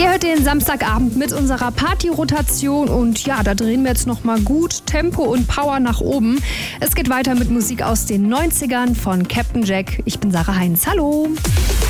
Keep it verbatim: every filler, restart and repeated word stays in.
Ihr hört den Samstagabend mit unserer Party-Rotation und ja, da drehen wir jetzt nochmal gut Tempo und Power nach oben. Es geht weiter mit Musik aus den neunzigern von Captain Jack. Ich bin Sarah Heinz. Hallo!